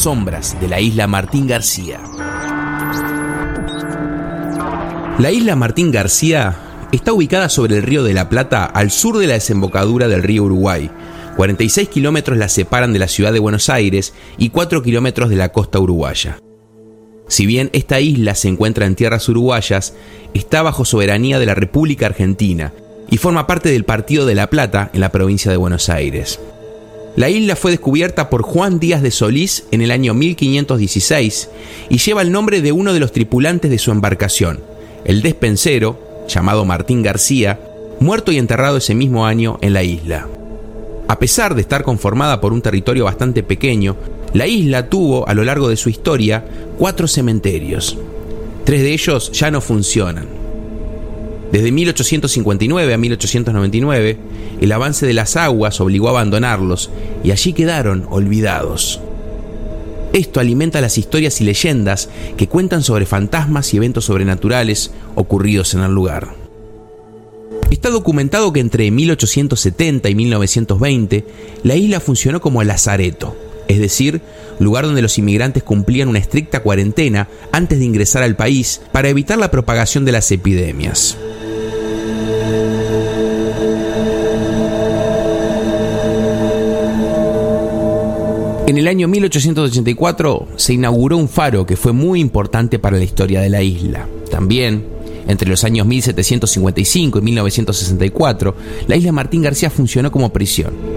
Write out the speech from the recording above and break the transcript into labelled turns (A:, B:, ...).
A: sombras de la isla Martín García. La isla Martín García está ubicada sobre el río de la Plata, al sur de la desembocadura del río Uruguay. 46 kilómetros la separan de la ciudad de Buenos Aires y 4 kilómetros de la costa uruguaya. Si bien esta isla se encuentra en tierras uruguayas, está bajo soberanía de la República Argentina y forma parte del Partido de La Plata en la provincia de Buenos Aires. La isla fue descubierta por Juan Díaz de Solís en el año 1516 y lleva el nombre de uno de los tripulantes de su embarcación, el despensero, llamado Martín García, muerto y enterrado ese mismo año en la isla. A pesar de estar conformada por un territorio bastante pequeño, la isla tuvo a lo largo de su historia 4 cementerios. 3 de ellos ya no funcionan. Desde 1859 a 1899, el avance de las aguas obligó a abandonarlos y allí quedaron olvidados. Esto alimenta las historias y leyendas que cuentan sobre fantasmas y eventos sobrenaturales ocurridos en el lugar. Está documentado que entre 1870 y 1920 la isla funcionó como lazareto, es decir, lugar donde los inmigrantes cumplían una estricta cuarentena antes de ingresar al país para evitar la propagación de las epidemias. En el año 1884 se inauguró un faro que fue muy importante para la historia de la isla. También, entre los años 1755 y 1964, la isla Martín García funcionó como prisión.